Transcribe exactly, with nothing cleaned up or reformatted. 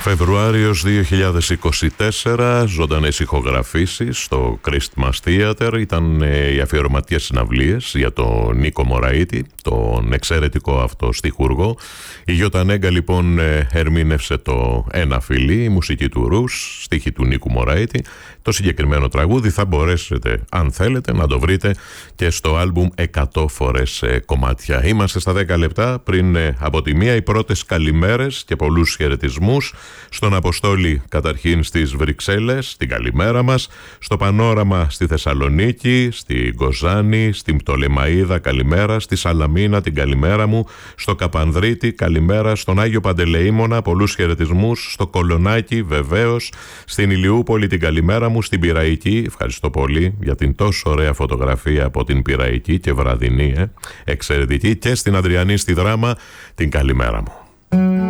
Φεβρουάριος δύο χιλιάδες είκοσι τέσσερα, ζωντανές ηχογραφήσεις στο Christmas Theater. Ήταν ε, οι αφιερωματικές συναυλίες για τον Νίκο Μωραΐτη, τον εξαιρετικό αυτό στιχουργό. Η Γιώτα Νέγκα λοιπόν ε, ερμήνευσε το «Ένα φιλί», η μουσική του Ρους, στίχη του Νίκου Μωραΐτη. Το συγκεκριμένο τραγούδι θα μπορέσετε, αν θέλετε, να το βρείτε και στο άλμπουμ εκατό φορές ε, κομμάτια. Είμαστε στα δέκα λεπτά πριν ε, από τη μία, οι πρώτες καλημέρες και πολλούς χαιρετισμούς στον Αποστόλη καταρχήν στις Βρυξέλλες, την καλημέρα μας, στο Πανόραμα στη Θεσσαλονίκη, στην Κοζάνη, στην Πτολεμαΐδα καλημέρα, στη Σαλαμίνα την καλημέρα μου, στο Καπανδρίτη καλημέρα, στον Άγιο Παντελεήμονα πολλούς χαιρετισμούς, στο Κολονάκι βεβαίως, στην Ηλιούπολη την καλημέρα μου, στην Πειραϊκή, ευχαριστώ πολύ για την τόσο ωραία φωτογραφία από την Πειραϊκή και βραδινή, ε, εξαιρετική, και στην Αδριανή στη Δράμα την καλημέρα μου.